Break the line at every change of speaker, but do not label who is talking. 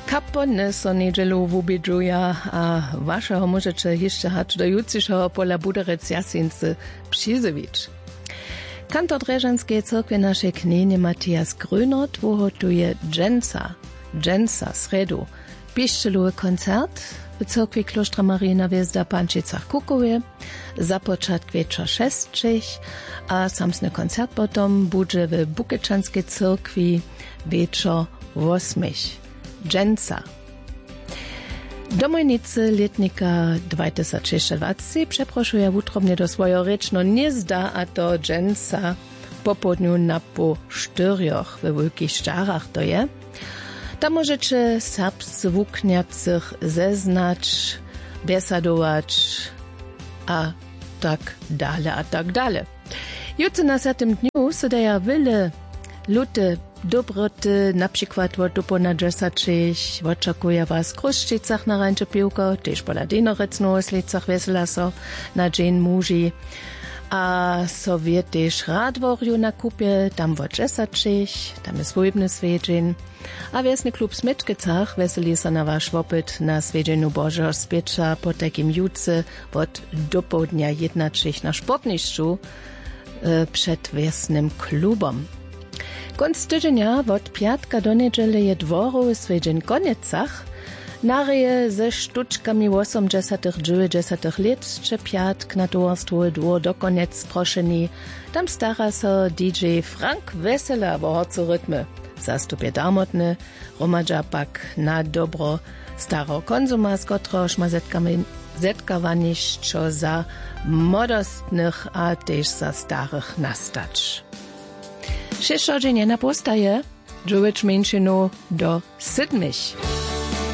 Kapone so niedzielu wubidżuja, a waszego możecie jeszcze hać do jutrzejszego pola Buderec Jasincy Pszizewicz. Kantor Dreżanskiej Cyrkwi naszej knienie Matthias Grünert wuhotuje Dżęca sredu. Piszczeluły koncert w Cyrkwi Klostra Marina Wjezda Pančicach Kukowie, zapoczat wieczor 6, a samsny koncert potom będzie w Bukečanskiej Cyrkwi wieczor 8. Dżęca. Domojnicy letnika 2026 przeproszuje utrobnie do swojego ryczno nie zda, a to Dżęca po południu na po 4 we Wielkich Sztarach to je. Tam możecie serbscy włókniacych zeznać, besadować, a tak dalej. Jutro na tym dniu se daje wiele luty dobroty, na przykład od dupona 10, oczekuje was w Kruszczycach na rańcze piłko, też pola Dinoryc na Oslicach wesela so na dzień muži, a so też radworju na kupie, tam od 10, tam jest wojebny swiedzień, a wiesny klub Smyczkicach weseli so na wasz opyt na swiedzieniu Bożego Spiecza po takim jutce od dopołudnia 11 na sportniszczu przed wiesnym klubom. Konc tydzienia od piatka do niedzieli je dworowy swiedzień Koniecach, nareje ze sztuczkami 80-90 lat, czy piatk na towarstwo dwór do koniec proszeni. Tam stara so DJ Frank Wesela w horcu rytmy. Zastupie damotny, romadża pak na dobro staro konzuma, z kotroż ma zetkawaniszczo za modostnych, a też za starych nastacz. Šešođenje na postaje, džuveč menšinu do 7.